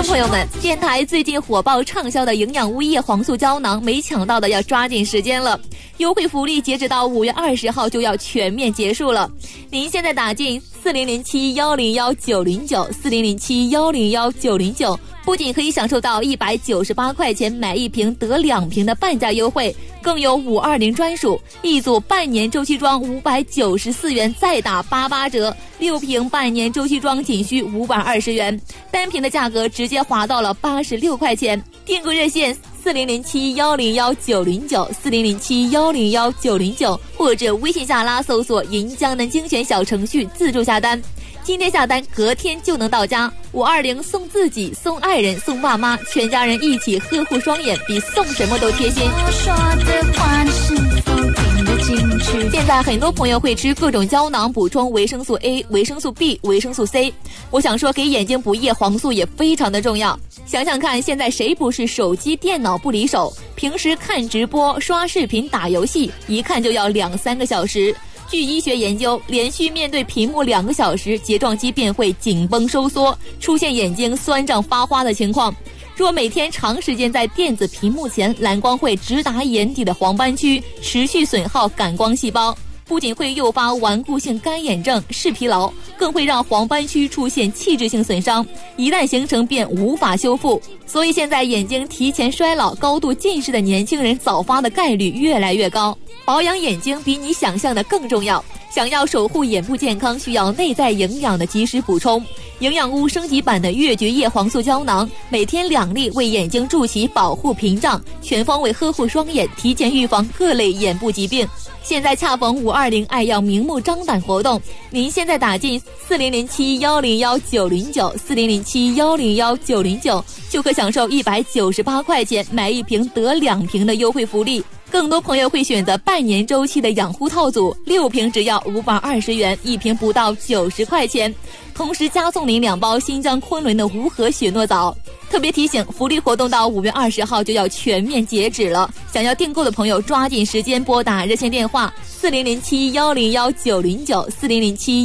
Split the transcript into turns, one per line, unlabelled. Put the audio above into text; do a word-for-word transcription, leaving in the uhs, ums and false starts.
众朋友们，电台最近火爆畅销的营养物叶黄素胶囊，没抢到的要抓紧时间了。优惠福利截止到五月二十号就要全面结束了。您现在打进四零零七幺零幺九零九四零零七幺零幺九零九，不仅可以享受到一百九十八块钱买一瓶得两瓶的半价优惠，更有五二零专属，一组半年周期装五百九十四元再打八八折，六瓶半年周期装仅需五百二十元，单瓶的价格直接划到了八十六块钱。订购热线四零零七幺零幺九零九四零零七幺零幺九零九，或者微信下拉搜索银江南精选小程序自助下单。今天下单隔天就能到家，五二零送自己送爱人送爸妈，全家人一起呵护双眼，比送什么都贴心。现在很多朋友会吃各种胶囊补充维生素 A、维生素 B、维生素 C， 我想说给眼睛补叶黄素也非常的重要。想想看，现在谁不是手机电脑不离手，平时看直播刷视频打游戏一看就要两三个小时。据医学研究，连续面对屏幕两个小时，睫状肌便会紧绷收缩，出现眼睛酸胀发花的情况。若每天长时间在电子屏幕前，蓝光会直达眼底的黄斑区，持续损耗感光细胞，不仅会诱发顽固性干眼症、视疲劳，更会让黄斑区出现器质性损伤，一旦形成便无法修复。所以现在眼睛提前衰老、高度近视的年轻人早发的概率越来越高。保养眼睛比你想象的更重要，想要守护眼部健康，需要内在营养的及时补充。营养屋升级版的越橘叶黄素胶囊，每天两粒，为眼睛筑起保护屏障，全方位呵护双眼，提前预防各类眼部疾病。现在恰逢五二零爱要明目张胆活动，您现在打进四零零七幺零幺九零九四零零七幺零幺九零九，就可享受一百九十八块钱买一瓶得两瓶的优惠福利。更多朋友会选择半年周期的养护套组，六瓶只要五百二十元，一瓶不到九十块钱，同时加送您两包新疆昆仑的无核雪诺藻。特别提醒，福利活动到五月二十号就要全面截止了，想要订购的朋友抓紧时间拨打热线电话四零零七幺零幺九零九四零零七